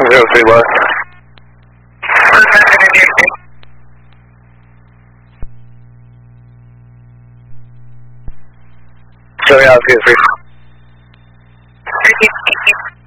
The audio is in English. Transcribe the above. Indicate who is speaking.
Speaker 1: 03 left. So yeah, I'll see you 3.